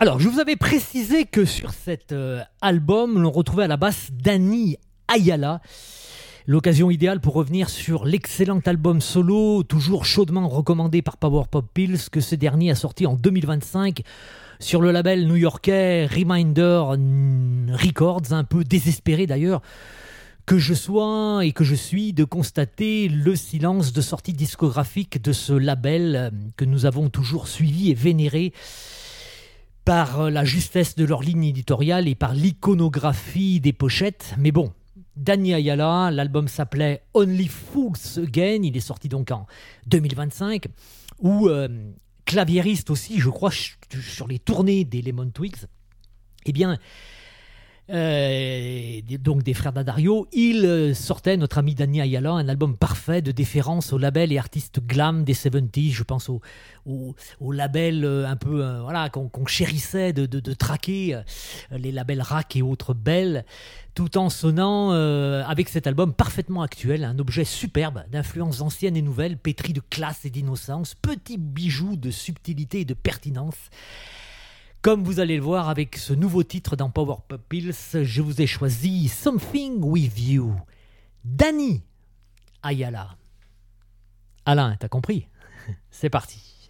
Alors, je vous avais précisé que sur cet album, l'on retrouvait à la basse Danny Ayala. L'occasion idéale pour revenir sur l'excellent album solo, toujours chaudement recommandé par Power Pop Pills, que ce dernier a sorti en 2025 sur le label new-yorkais Reminder Records, un peu désespéré d'ailleurs que je sois et que je suis de constater le silence de sortie discographique de ce label que nous avons toujours suivi et vénéré par la justesse de leur ligne éditoriale et par l'iconographie des pochettes. Mais bon, Danny Ayala, l'album s'appelait Only Fools Again, il est sorti donc en 2025, où claviériste aussi, je crois, sur les tournées des Lemon Twigs, eh bien, donc des frères D'Addario, il sortait, notre ami Danny Ayala, un album parfait de déférence aux labels et artistes glam des 70s. Je pense aux labels un peu voilà, qu'on chérissait de traquer, les labels Rack et autres belles, tout en sonnant avec cet album parfaitement actuel, un objet superbe d'influences anciennes et nouvelles, pétri de classe et d'innocence, petit bijou de subtilité et de pertinence. Comme vous allez le voir avec ce nouveau titre dans Power Pop Pills, je vous ai choisi Something With You, Danny Ayala. Alain, t'as compris ? C'est parti.